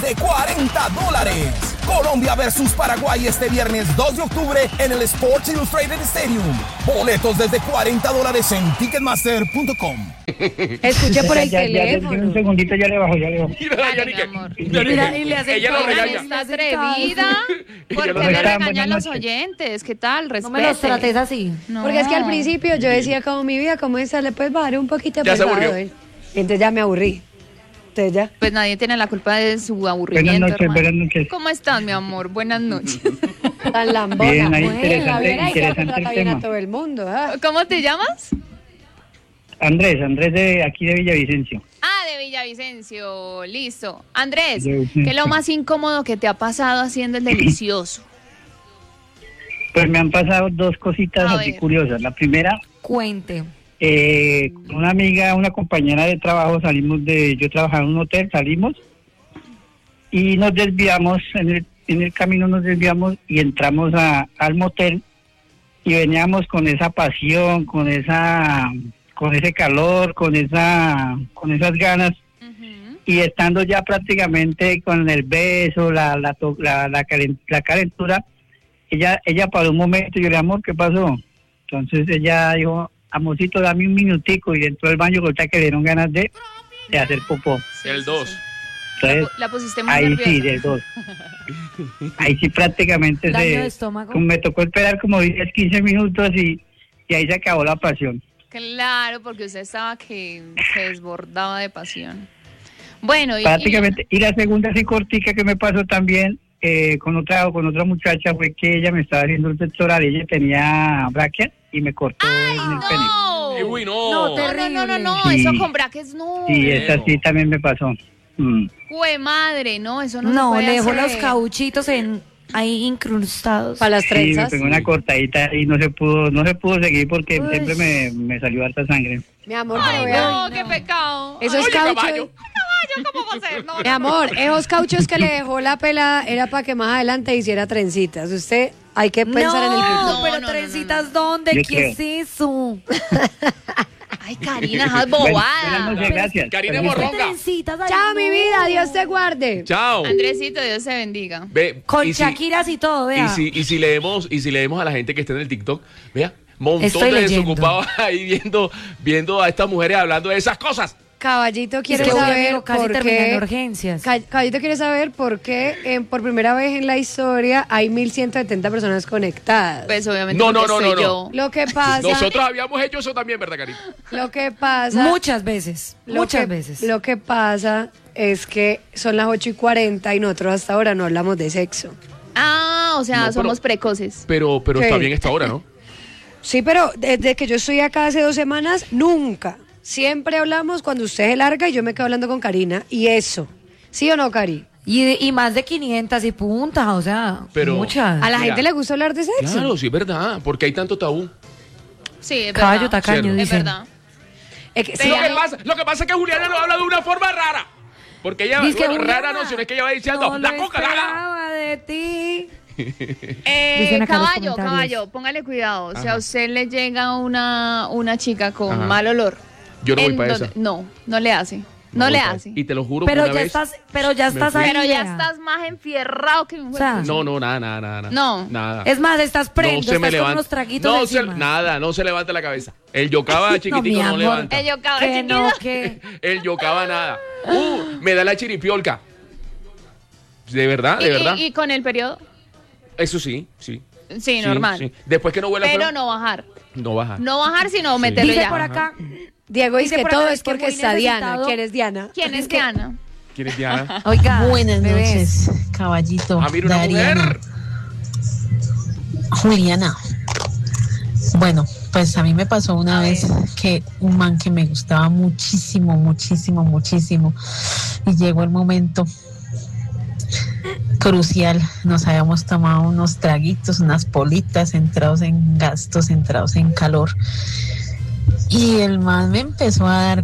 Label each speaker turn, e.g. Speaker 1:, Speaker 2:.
Speaker 1: de $40. Colombia versus Paraguay este viernes 2 de octubre en el Sports Illustrated Stadium. Boletos desde $40 en Ticketmaster.com.
Speaker 2: Escuché por el teléfono.
Speaker 3: Un segundito, ya le bajo.
Speaker 4: Mira, y le hace
Speaker 5: ella lo regaña.
Speaker 4: Está atrevida. ¿Por qué me regañan los oyentes? ¿Qué tal? Respete.
Speaker 2: No me los trates así.
Speaker 4: No.
Speaker 2: Porque es que al principio yo decía como mi vida, ¿cómo es? Le puedes bajar un poquito.
Speaker 5: Ya se aburrió.
Speaker 2: Entonces ya me aburrí. Entonces ya.
Speaker 4: Pues nadie tiene la culpa de su aburrimiento.
Speaker 3: Buenas noches.
Speaker 4: ¿Cómo estás, mi amor? Buenas noches.
Speaker 2: Tan lambona.
Speaker 3: Bien, ahí
Speaker 2: La vera y que
Speaker 3: interesante
Speaker 2: trata
Speaker 3: el
Speaker 2: bien a
Speaker 3: tema.
Speaker 2: todo el mundo. ¿Ah?
Speaker 4: ¿Cómo te llamas?
Speaker 3: Andrés de aquí de Villavicencio.
Speaker 4: Ah, de Villavicencio. Listo. Andrés,
Speaker 3: Villavicencio.
Speaker 4: ¿qué es lo más incómodo que te ha pasado haciendo el delicioso?
Speaker 3: Pues me han pasado dos cositas
Speaker 4: A
Speaker 3: así
Speaker 4: ver.
Speaker 3: curiosas. La primera,
Speaker 2: Cuente.
Speaker 3: con una amiga, una compañera de trabajo, yo trabajaba en un hotel, salimos y nos desviamos, en el camino nos desviamos y entramos al motel y veníamos con esa pasión, con ese calor, con esas ganas. Y estando ya prácticamente con el beso, la calentura, ella paró un momento y yo le dije, amor, ¿qué pasó? Entonces ella dijo, amorcito, dame un minutico, y entró al baño, que le dieron ganas de hacer popó.
Speaker 5: El 2.
Speaker 3: Entonces,
Speaker 4: La pusiste muy
Speaker 3: ahí
Speaker 4: nerviosa.
Speaker 3: sí, del 2. Ahí sí prácticamente
Speaker 2: Daño de estómago.
Speaker 3: me tocó esperar como 10, 15 minutos y ahí se acabó la pasión.
Speaker 4: Claro, porque usted estaba que se desbordaba de pasión. Bueno,
Speaker 3: Prácticamente. Y la segunda así cortica que me pasó también con otra muchacha fue que ella me estaba haciendo el pectoral, ella tenía brackets y me cortó en el pene.
Speaker 4: ¡No!
Speaker 5: Uy, no.
Speaker 2: No, terrible.
Speaker 4: No,
Speaker 3: Sí.
Speaker 4: eso con brackets no.
Speaker 3: Y esa sí también me pasó.
Speaker 4: ¡Jue madre! No, eso no, se
Speaker 6: No,
Speaker 4: puede
Speaker 6: le dejó
Speaker 4: hacer.
Speaker 6: los cauchitos ahí incrustados.
Speaker 2: Para las
Speaker 3: Sí, me
Speaker 2: trenzas.
Speaker 3: pegó una cortadita y no se pudo seguir porque
Speaker 6: Uy.
Speaker 3: siempre me salió harta sangre.
Speaker 2: Mi amor,
Speaker 4: Ay,
Speaker 2: pero vea.
Speaker 4: no, qué pecado.
Speaker 2: Esos
Speaker 5: Oye,
Speaker 2: cauchos.
Speaker 5: caballo.
Speaker 4: ¿Cómo va a ser? No,
Speaker 2: Mi amor, esos cauchos que le dejó la pela era para que más adelante hiciera trencitas. Usted hay que pensar en el futuro.
Speaker 6: No, pero
Speaker 4: no,
Speaker 6: trencitas, ¿dónde?
Speaker 3: Yo
Speaker 6: ¿Qué
Speaker 3: creo.
Speaker 6: es eso?
Speaker 4: Ay, Karina, esas
Speaker 3: Buenas
Speaker 4: bobadas.
Speaker 3: noches, gracias.
Speaker 5: Karina
Speaker 3: Permiso.
Speaker 5: Morronga.
Speaker 6: Trencitas, ay,
Speaker 2: Chao, mi
Speaker 6: no.
Speaker 2: vida. Dios te guarde.
Speaker 5: Chao.
Speaker 4: Andresito, Dios te bendiga.
Speaker 5: Ve,
Speaker 6: Con
Speaker 5: y si-
Speaker 6: Shakiras y todo, vea.
Speaker 5: Y si leemos a la gente que está en el TikTok, vea, montón
Speaker 6: Estoy
Speaker 5: de
Speaker 6: leyendo.
Speaker 5: desocupados ahí viendo a estas mujeres hablando de esas cosas.
Speaker 2: Caballito
Speaker 6: Es
Speaker 2: quiere
Speaker 6: que hoy,
Speaker 2: saber
Speaker 6: amigo, casi
Speaker 2: por
Speaker 6: termina en
Speaker 2: qué.
Speaker 6: urgencias.
Speaker 2: Caballito quiere saber por qué por primera vez en la historia hay 1.170 personas conectadas.
Speaker 4: Pues obviamente
Speaker 5: No,
Speaker 4: porque
Speaker 5: no, no,
Speaker 4: soy
Speaker 5: no,
Speaker 4: yo.
Speaker 2: Lo que pasa,
Speaker 5: Nosotros habíamos hecho eso también, ¿verdad, Karina?
Speaker 2: lo que pasa,
Speaker 6: Muchas veces, muchas
Speaker 2: que-
Speaker 6: veces.
Speaker 2: Lo que pasa es que son las 8:40 y nosotros hasta ahora no hablamos de sexo.
Speaker 4: Ah, o sea,
Speaker 5: No, pero-
Speaker 4: somos precoces.
Speaker 5: Pero
Speaker 2: ¿Qué?
Speaker 5: está bien esta hora, ¿no?
Speaker 2: Sí, pero desde que yo estoy acá hace 2 semanas, nunca. Siempre hablamos cuando usted se larga y yo me quedo hablando con Karina. Y eso. ¿Sí o no, Cari?
Speaker 6: Y más de 500 y puntas, o sea,
Speaker 5: Pero-
Speaker 6: muchas.
Speaker 2: ¿A la
Speaker 5: Mira.
Speaker 2: gente le gusta hablar de sexo?
Speaker 5: Claro, sí, es verdad, porque hay tanto tabú.
Speaker 4: Sí, es
Speaker 6: Caballo
Speaker 4: verdad.
Speaker 6: tacaño,
Speaker 5: Cierto.
Speaker 4: Es
Speaker 6: dicen.
Speaker 4: verdad.
Speaker 2: Es que,
Speaker 4: Pero-
Speaker 2: sí,
Speaker 5: Lo que pasa es que Juliana lo habla de una forma rara. Porque ella,
Speaker 6: Dice que
Speaker 5: bueno, rara
Speaker 6: Juliana,
Speaker 5: no, sino es que ella va diciendo,
Speaker 6: no
Speaker 5: la
Speaker 6: lo
Speaker 5: coca, la.
Speaker 6: esperaba de ti. Dicen acá en los comentarios.
Speaker 4: Caballo, póngale cuidado. Si a
Speaker 5: Ajá.
Speaker 4: usted le llega una chica con
Speaker 5: Ajá.
Speaker 4: mal olor.
Speaker 5: Yo no voy
Speaker 4: ¿en
Speaker 5: para
Speaker 4: dónde?
Speaker 5: esa.
Speaker 4: No le hace. No
Speaker 5: voy
Speaker 4: le
Speaker 5: para
Speaker 4: hace.
Speaker 5: esa. Y te lo juro
Speaker 6: Pero
Speaker 5: que una
Speaker 6: ya
Speaker 5: vez
Speaker 6: estás, pero ya estás
Speaker 5: fui.
Speaker 6: ahí.
Speaker 4: Pero ya
Speaker 6: vea.
Speaker 4: estás más enfierrado que un
Speaker 6: sea,
Speaker 5: No, nada.
Speaker 4: No.
Speaker 5: Nada.
Speaker 6: Es más, estás prendo,
Speaker 5: no se me
Speaker 6: estás con
Speaker 5: levanta.
Speaker 6: unos traguitos
Speaker 5: no
Speaker 6: encima.
Speaker 5: nada, no se levanta la cabeza. El yocaba chiquitico
Speaker 6: mi
Speaker 5: no,
Speaker 6: amor.
Speaker 5: levanta.
Speaker 4: Ellos cabra
Speaker 6: Que
Speaker 4: chiquito.
Speaker 6: no, que...
Speaker 5: El yocaba nada. Me da la chiripiolca. De verdad, de verdad.
Speaker 4: Y con el periodo.
Speaker 5: Eso sí.
Speaker 4: Sí,
Speaker 5: Sí,
Speaker 4: normal.
Speaker 5: sí. Después que no huele
Speaker 4: Pero
Speaker 5: feo,
Speaker 4: no bajar.
Speaker 5: no baja.
Speaker 4: No bajar, sino meterlo
Speaker 6: Dice
Speaker 4: ya.
Speaker 6: por acá,
Speaker 2: Diego dice
Speaker 6: Dice
Speaker 2: que
Speaker 6: por
Speaker 2: todo
Speaker 6: acá
Speaker 2: es
Speaker 6: que
Speaker 2: porque
Speaker 6: muy
Speaker 2: está Diana.
Speaker 6: necesitado.
Speaker 2: ¿Quién es Diana?
Speaker 4: ¿Quién es Diana?
Speaker 5: ¿Quién es Diana?
Speaker 6: oiga,
Speaker 7: Buenas
Speaker 6: bebés.
Speaker 7: noches, caballito.
Speaker 5: Ah, mira una
Speaker 7: Dariana.
Speaker 5: mujer.
Speaker 7: Juliana. Bueno, pues a mí me pasó una vez que un man que me gustaba muchísimo, y llegó el momento crucial. Nos habíamos tomado unos traguitos, unas politas, entrados en gastos, entrados en calor, y el man me empezó a dar